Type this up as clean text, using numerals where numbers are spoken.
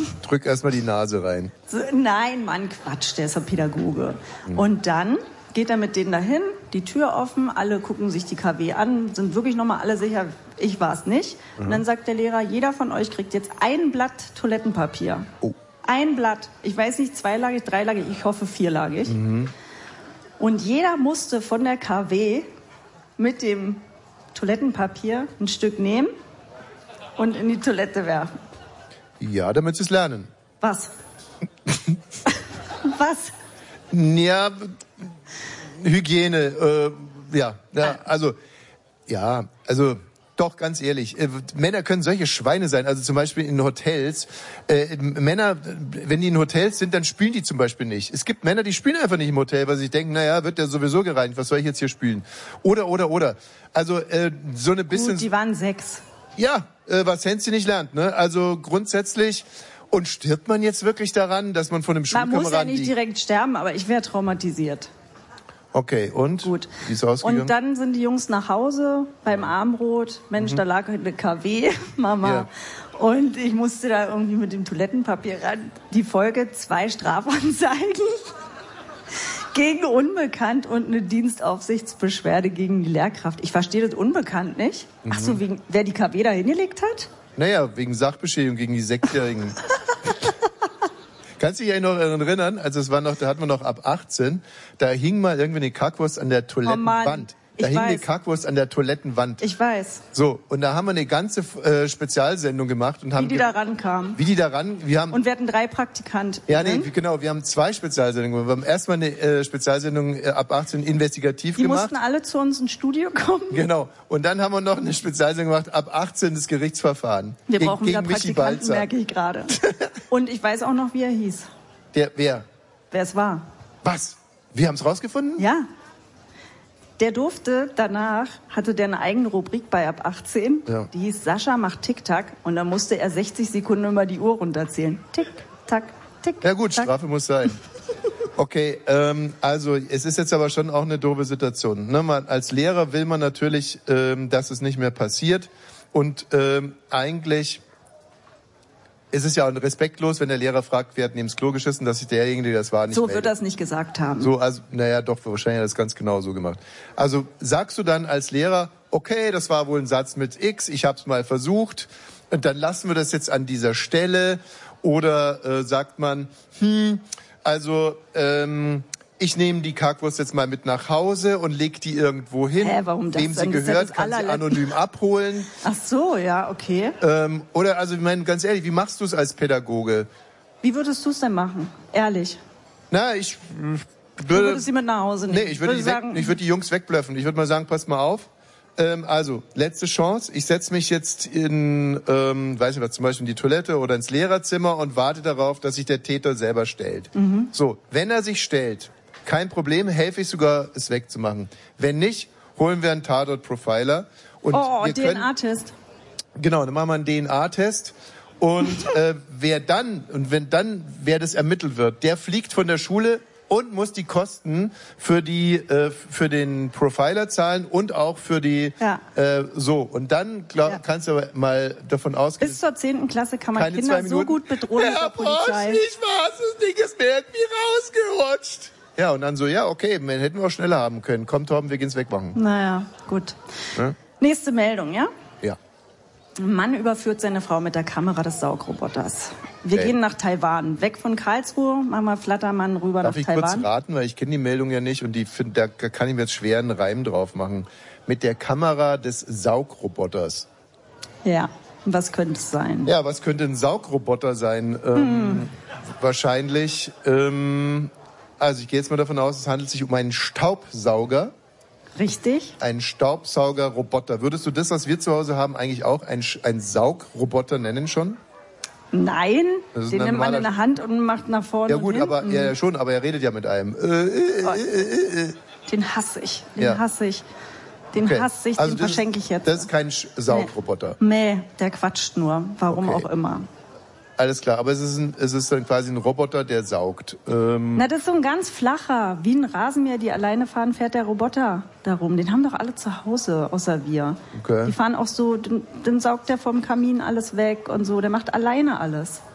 Drück erstmal die Nase rein. So, nein, Mann, Quatsch, der ist ein Pädagoge. Und dann geht er mit denen dahin, die Tür offen, alle gucken sich die KW an, sind wirklich nochmal alle sicher, ich war es nicht. Und dann sagt der Lehrer, jeder von euch kriegt jetzt ein Blatt Toilettenpapier. Oh. Ein Blatt. Ich weiß nicht, zweilagig, dreilagig, ich hoffe vierlagig. Und jeder musste von der KW mit dem Toilettenpapier ein Stück nehmen und in die Toilette werfen. Ja, damit sie es lernen. Was? Was? Ja, Hygiene, also doch, ganz ehrlich, Männer können solche Schweine sein, also zum Beispiel in Hotels. Männer, wenn die in Hotels sind, dann spülen die zum Beispiel nicht. Es gibt Männer, die spülen einfach nicht im Hotel, weil sie sich denken, naja, wird der sowieso gereinigt, was soll ich jetzt hier spülen? Oder. Also so eine bisschen... Gut, die waren 6. Ja, was Hänschen nicht lernt, ne? Also grundsätzlich... Und stirbt man jetzt wirklich daran, dass man von einem Schulkameraden... Man muss ja nicht direkt sterben, aber ich wäre traumatisiert. Okay, und? Gut. Wie ist es ausgegangen? Und dann sind die Jungs nach Hause beim Abendbrot. Mensch, da lag eine KW, Mama. Ja. Und ich musste da irgendwie mit dem Toilettenpapier ran. Die Folge 2 Strafanzeigen gegen Unbekannt und eine Dienstaufsichtsbeschwerde gegen die Lehrkraft. Ich verstehe das Unbekannt nicht. Ach so, wegen, wer die KW da hingelegt hat? Naja, wegen Sachbeschädigung gegen die 6-Jährigen. Kannst du dich noch erinnern, also es war noch, da hatten wir noch ab 18, da hing mal irgendwie eine Kackwurst an der Toilettenwand. Da hing eine Kackwurst an der Toilettenwand. Ich weiß. So, und da haben wir eine ganze Spezialsendung gemacht und haben... Wie die da rankamen. Wie die da ran... Und wir hatten 3 Praktikanten. Ja, nee, genau, wir haben 2 Spezialsendungen. Wir haben erstmal eine Spezialsendung ab 18 investigativ gemacht. Die mussten alle zu uns ins Studio kommen. Genau. Und dann haben wir noch eine Spezialsendung gemacht, ab 18 das Gerichtsverfahren. Wir brauchen wieder gegen Praktikanten, merke ich gerade. Und ich weiß auch noch, wie er hieß. Wer? Wer es war. Was? Wir haben es rausgefunden? Ja. Der durfte danach, hatte der eine eigene Rubrik bei ab 18, die hieß Sascha macht Tick-Tack und da musste er 60 Sekunden über die Uhr runterzählen. Tick-Tack, Tick-Tack. Ja gut, Strafe muss sein. Okay, also es ist jetzt aber schon auch eine doofe Situation. Ne? Als Lehrer will man natürlich, dass es nicht mehr passiert und eigentlich... Es ist ja auch respektlos, wenn der Lehrer fragt, wer hat neben das Klo geschissen, dass sich derjenige, der das war, nicht so meldet. wird er es nicht gesagt haben. So, also, naja, doch, wahrscheinlich hat er das ganz genau so gemacht. Also sagst du dann als Lehrer, okay, das war wohl ein Satz mit X, ich hab's mal versucht, und dann lassen wir das jetzt an dieser Stelle, oder sagt man, ich nehme die Kackwurst jetzt mal mit nach Hause und leg die irgendwo hin. Warum das wem sie denn? gehört, Das kann sie anonym abholen. Ach so, ja, okay. Oder, also, ich meine, ganz ehrlich, wie machst du es als Pädagoge? Wie würdest du es denn machen? Ehrlich. Na, ich würde... Du würdest sie mit nach Hause nehmen? Nee, ich würde die Jungs wegblöffen. Ich würde mal sagen, passt mal auf. Also, letzte Chance. Ich setze mich jetzt in, weiß ich was, zum Beispiel in die Toilette oder ins Lehrerzimmer und warte darauf, dass sich der Täter selber stellt. So, wenn er sich stellt, kein Problem, helfe ich sogar, es wegzumachen. Wenn nicht, holen wir einen Tatort-Profiler. Und DNA-Test. Genau, dann machen wir einen DNA-Test. Und wenn wer das ermittelt wird, der fliegt von der Schule und muss die Kosten für den Profiler zahlen und auch für die und dann kannst du aber mal davon ausgehen, bis zur 10. Klasse kann man Kinder so gut bedrohen mit der Polizei. Nicht was, das Ding ist mir irgendwie rausgerutscht. Ja, und dann so, ja, okay, man hätten wir auch schneller haben können. Komm, Torben, wir gehen's wegmachen. Naja, gut. Ja? Nächste Meldung, ja? Ja. Ein Mann überführt seine Frau mit der Kamera des Saugroboters. Wir gehen nach Taiwan. Weg von Karlsruhe, machen wir Flattermann rüber nach Taiwan. Darf ich kurz raten, weil ich kenne die Meldung ja nicht und da kann ich mir jetzt schwer einen Reim drauf machen. Mit der Kamera des Saugroboters. Ja, was könnte es sein? Ja, was könnte ein Saugroboter sein? Wahrscheinlich... Also ich gehe jetzt mal davon aus, es handelt sich um einen Staubsauger. Richtig. Ein Staubsaugerroboter. Würdest du das, was wir zu Hause haben, eigentlich auch ein Saugroboter nennen schon? Nein, den nimmt man in der Hand und macht nach vorne. Ja gut, aber ja, schon, aber er redet ja mit einem. Den hasse ich. Den hasse ich. Den hasse ich, also den verschenke ich jetzt. Das ist kein Saugroboter. Nee, der quatscht nur. Warum auch immer. Alles klar, aber es ist dann quasi ein Roboter, der saugt. Na, das ist so ein ganz flacher, wie ein Rasenmäher, die alleine fahren, fährt der Roboter darum. Den haben doch alle zu Hause, außer wir. Okay. Die fahren auch so, dann saugt der vom Kamin alles weg und so. Der macht alleine alles.